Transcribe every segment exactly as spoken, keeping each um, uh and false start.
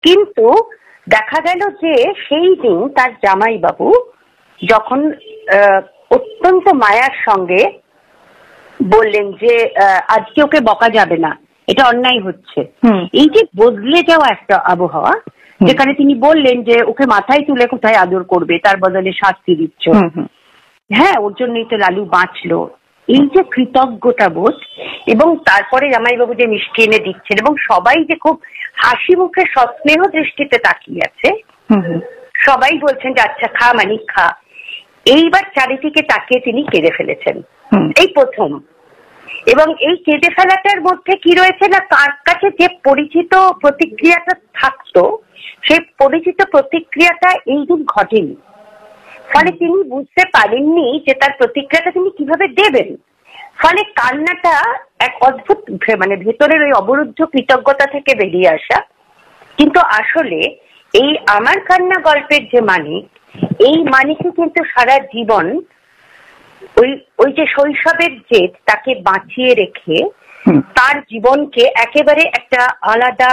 কিন্তু দেখা গেল যে সেই দিন তার জামাইবাবু যখন অত্যন্ত মায়ার সঙ্গে বললেন যে আজকে ওকে বকা যাবে না, এটা অন্যায় হচ্ছে, এই যে বদলে যাওয়া একটা আবহাওয়া, যেখানে তিনি বললেন যে ওকে মাথায় তুলে কোথায় আদর করবে, তার বদলে শাস্তি দিচ্ছ, হ্যাঁ ওর জন্যই তো লালু বাঁচলো, এই যে কৃতজ্ঞতা বোধ, এবং তারপরে জামাইবাবু যে মিষ্টি এনে দিচ্ছেন এবং সবাই যে খুব হাসি মুখে সস্নেহ দৃষ্টিতে তাকিয়ে আছে, সবাই বলছেন যে আচ্ছা খা মানিক খা, এইবার চারিদিকে তাকিয়ে তিনি কেঁদে ফেলেছেন এই প্রথম। এবং এই কেঁদে ফেলাটার মধ্যে কি রয়েছে না, তার কাছে যে পরিচিত প্রতিক্রিয়াটা থাকতো সেই পরিচিত প্রতিক্রিয়াটা এই দিন ঘটেনি, ফলে তিনি বুঝতে পারেননি যে তার প্রতিক্রিয়াটা তিনি কিভাবে দেবেন, ফলে কান্নাটা এক অদ্ভুত মানে ভেতরের ওই অবরুদ্ধ কৃতজ্ঞতা থেকে বেরিয়ে আসা। কিন্তু আসলে এই আমার কান্না গল্পের যে মানিক, এই মানিকই কিন্তু সারা জীবন ওই ওই যে শৈশবের জেদ তাকে বাঁচিয়ে রেখে তার জীবনকে একেবারে একটা আলাদা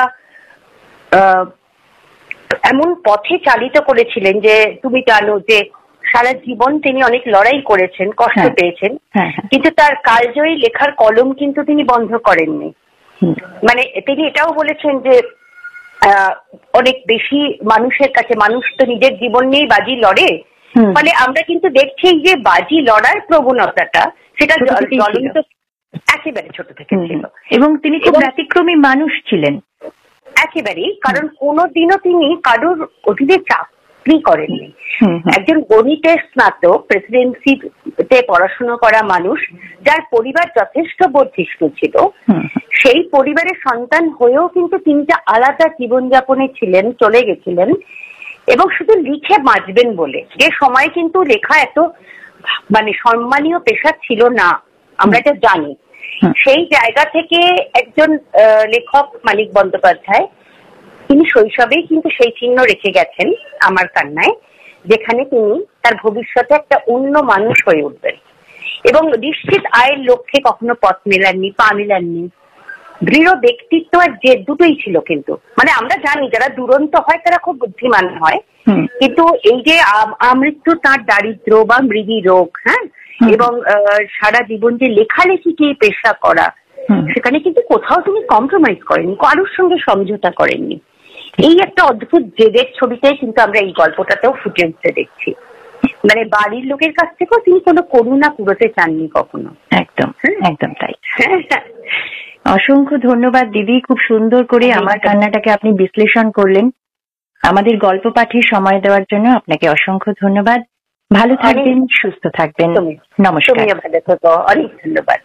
এমন পথে চালিত করেছিলেন যে তুমি জানো যে সারা জীবন তিনি অনেক লড়াই করেছেন, কষ্ট পেয়েছেন, কিন্তু তার কালজয়ী লেখার কলম কিন্তু তিনি বন্ধ করেননি। মানে তিনি এটাও বলেছেন যে অনেক বেশি মানুষের কাছে, মানুষ তো নিজের জীবন নিয়েই বাজি লড়ে, ফলে আমরা কিন্তু দেখছি যে বাজি লড়ার প্রবণতাটা সেটা জ্বলন্ত একেবারে ছোট থেকে ছিল, এবং তিনি খুব ব্যতিক্রমী মানুষ ছিলেন একেবারেই, কারণ কোনোদিনও তিনি কারোর অধীনে চাকরি করেননি। একজন গণিতের স্নাতক, প্রেসিডেন্সিতে পড়াশোনা করা মানুষ, যার পরিবার যথেষ্ট বর্ধিষ্ণু ছিল, সেই পরিবারের সন্তান হয়েও কিন্তু তিনি যে আলাদা জীবনযাপনে ছিলেন, চলে গেছিলেন, এবং শুধু লিখে বাঁচবেন বলে, যে সময় কিন্তু লেখা এত মানে সম্মানীয় পেশা ছিল না, আমরা এটা জানি। সেই জায়গা থেকে একজন লেখক মানিক বন্দ্যোপাধ্যায় তিনি শৈশবেই কিন্তু সেই চিহ্ন রেখে গেছেন আমার কান্নায়, যেখানে তিনি তার ভবিষ্যতে একটা অন্য মানুষ হয়ে উঠবেন এবং নিশ্চিত আয়ের লক্ষ্যে কখনো পথ মেলাননি, পা মেলাননি। দৃঢ় ব্যক্তিত্ব আর জেদ দুটোই ছিল, কিন্তু মানে আমরা জানি যারা দুরন্ত হয় তারা খুব বুদ্ধিমান হয়, কিন্তু এই যে আমৃত্যু তার দারিদ্র বা মৃগী রোগ, হ্যাঁ, এবং সারা জীবন যে লেখালেখিকে পেশা করা, সেখানে কিন্তু কোথাও তিনি কম্প্রোমাইজ করেননি, কারোর সঙ্গে সমঝোতা করেননি। এই একটা অদ্ভুত জেদের ছবিটাই কিন্তু আমরা এই গল্পটাতেও ফুটে উঠতে দেখছি। মানে বাড়ির লোকের কাছ থেকেও তিনি কোনো করুণা কুড়োতে চাননি কখনো। একদম একদম তাই। অসংখ্য ধন্যবাদ দিদি, খুব সুন্দর করে আমার কান্নাটাকে আপনি বিশ্লেষণ করলেন। আমাদের গল্প পাঠে সময় দেওয়ার জন্য আপনাকে অসংখ্য ধন্যবাদ। ভালো থাকবেন, সুস্থ থাকবেন। নমস্কার। ভালো থাকো, অনেক ধন্যবাদ।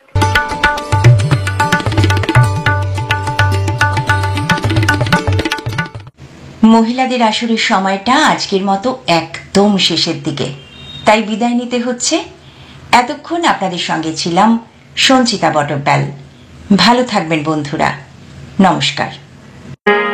মহিলাদের আসরের সময়টা আজকের মতো একদম শেষের দিকে, তাই বিদায় নিতে হচ্ছে। এতক্ষণ আপনাদের সঙ্গে ছিলাম সঞ্চিতা বটব্যাল। ভালো থাকবেন বন্ধুরা, নমস্কার।